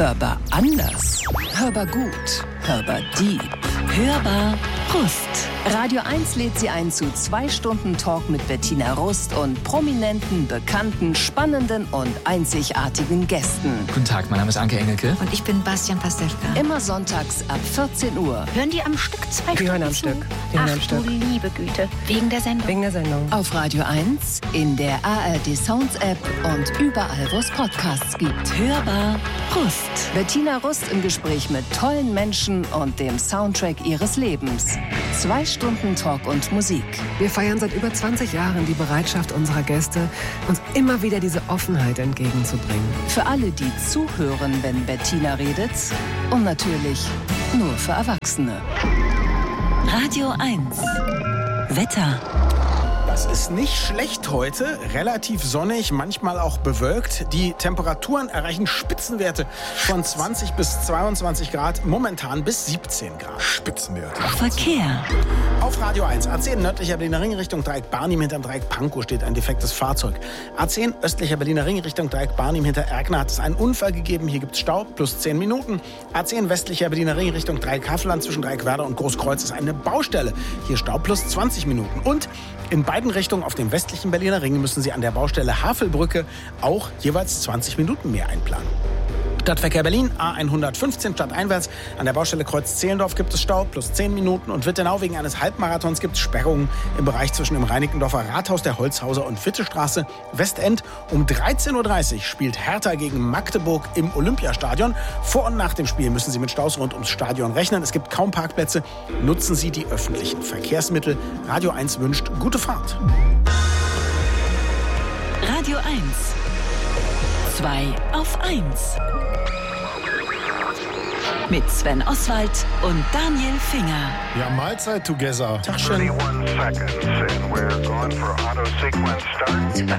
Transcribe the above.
Hörbar anders. Hörbar gut. Hörbar deep. Hörbar Rust. Radio 1 lädt Sie ein zu 2 Stunden Talk mit Bettina Rust und prominenten, bekannten, spannenden und einzigartigen Gästen. Guten Tag, mein Name ist Anke Engelke. Und ich bin Bastian Pastewka. Immer sonntags ab 14 Uhr. Hören die am Stück 2 Stunden? Die hören am Stück. Ach du liebe Güte. Wegen der Sendung? Wegen der Sendung. Auf Radio 1, in der ARD Sounds App und überall, wo es Podcasts gibt. Hörbar Rust. Bettina Rust im Gespräch mit tollen Menschen und dem Soundtrack ihres Lebens. 2 Stunden Talk und Musik. Wir feiern seit über 20 Jahren die Bereitschaft unserer Gäste, uns immer wieder diese Offenheit entgegenzubringen. Für alle, die zuhören, wenn Bettina redet. Und natürlich nur für Erwachsene. Radio 1. Wetter. Das ist nicht schlecht heute, relativ sonnig, manchmal auch bewölkt. Die Temperaturen erreichen Spitzenwerte von 20 bis 22 Grad, momentan bis 17 Grad. Spitzenwerte. Verkehr. Auf Radio 1, A10 nördlicher Berliner Ring Richtung Dreieck Barnim hinterm Dreieck Pankow steht ein defektes Fahrzeug. A10 östlicher Berliner Ring Richtung Dreieck Barnim hinter Erkner hat es einen Unfall gegeben. Hier gibt es Stau, plus 10 Minuten. A10 westlicher Berliner Ring Richtung Dreieck Havelland zwischen Dreieck Werder und Großkreuz ist eine Baustelle. Hier Stau plus 20 Minuten. Und in beiden Richtungen auf dem westlichen Berliner Ring müssen Sie an der Baustelle Havelbrücke auch jeweils 20 Minuten mehr einplanen. Stadtverkehr Berlin, A115 stadteinwärts. An der Baustelle Kreuz-Zehlendorf gibt es Stau, plus 10 Minuten. Und Wittenau wegen eines Halbmarathons gibt es Sperrungen im Bereich zwischen dem Reinickendorfer Rathaus, der Holzhauser und Wittestraße. Westend um 13.30 Uhr spielt Hertha gegen Magdeburg im Olympiastadion. Vor und nach dem Spiel müssen Sie mit Staus rund ums Stadion rechnen. Es gibt kaum Parkplätze. Nutzen Sie die öffentlichen Verkehrsmittel. Radio 1 wünscht gute Fahrt. Radio 1. 2 auf 1. Mit Sven Oswald und Daniel Finger. Ja, Mahlzeit together. Tag schön. 31 seconds and we're going for auto sequence start. Super.